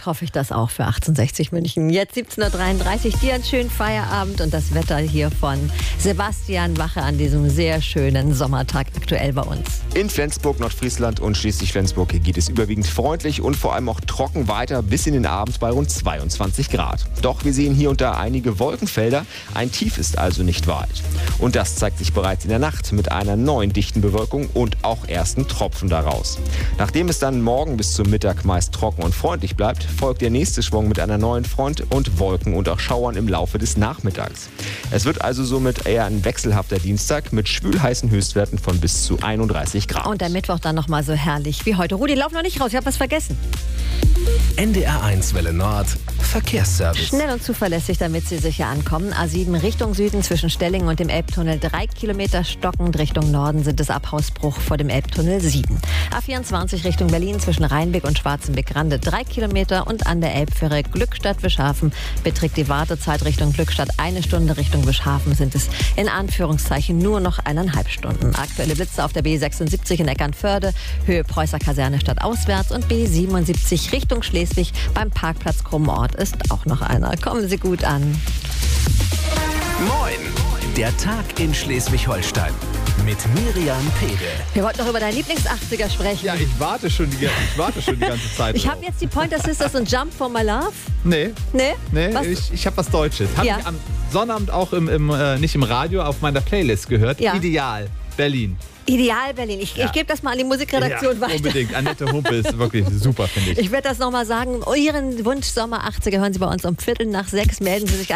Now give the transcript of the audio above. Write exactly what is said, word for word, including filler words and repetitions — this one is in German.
Endeffekt hoffe ich das auch für achtzehnhundertsechzig München. Jetzt siebzehn Uhr dreiunddreißig, dir einen schönen Feierabend und das Wetter hier von Sebastian Wache an diesem sehr schönen Sommertag aktuell bei uns. In Flensburg, Nordfriesland und Schleswig-Flensburg geht es überwiegend freundlich und vor allem auch trocken weiter bis in den Abend bei rund zweiundzwanzig Grad. Doch wir sehen hier und da einige Wolkenfelder, ein Tief ist also nicht weit. Und das zeigt sich bereits in der Nacht mit einer neuen dichten Bewölkung und auch ersten Tropfen daraus. Nachdem es dann morgen bis zum Mittag meist trocken und freundlich bleibt, folgt der nächste Schwung mit einer neuen Front und Wolken und auch Schauern im Laufe des Nachmittags. Es wird also somit eher ein wechselhafter Dienstag mit schwülheißen Höchstwerten von bis zu einunddreißig Grad. Und der Mittwoch dann nochmal so herrlich wie heute. Rudi, lauf noch nicht raus, ich habe was vergessen. N D R eins Welle Nord, Verkehrsservice. Schnell und zuverlässig, damit Sie sicher ankommen. A sieben Richtung Süden zwischen Stellingen und dem Elbtunnel drei Kilometer stockend. Richtung Norden sind es ab Hausbruch vor dem Elbtunnel sieben. A vierundzwanzig Richtung Berlin zwischen Rheinbeck und Schwarzenbeck-Rande drei Kilometer und an der Elbfähre Glückstadt-Wischhafen beträgt die Wartezeit Richtung Glückstadt eine Stunde. Richtung Wischhafen sind es in Anführungszeichen nur noch eineinhalb Stunden. Aktuelle Blitze auf der B sechsundsiebzig in Eckernförde, Höhe Preußer Kaserne stadtauswärts und B siebenundsiebzig Richtung Schleswig beim Parkplatz Krummort ist auch noch einer. Kommen Sie gut an. Moin, der Tag in Schleswig-Holstein mit Miriam Pede. Wir wollten noch über deinen Lieblings-achtziger sprechen. Ja, ich warte schon die, ich warte schon die ganze Zeit. Ich habe jetzt die Pointer Sisters und Jump for My Love. Nee. Nee? Nee, Was? ich, ich habe was Deutsches. Habe Ja. ich am Sonnabend auch im, im äh, nicht im Radio, auf meiner Playlist gehört. Ja. Ideal, Berlin. Ideal Berlin. Ich, Ja. ich gebe das mal an die Musikredaktion weiter. Unbedingt. Annette Humpe ist wirklich super, finde ich. Ich werde das nochmal sagen. Ihren Wunsch Sommer achtziger hören Sie bei uns um Viertel nach sechs. Melden Sie sich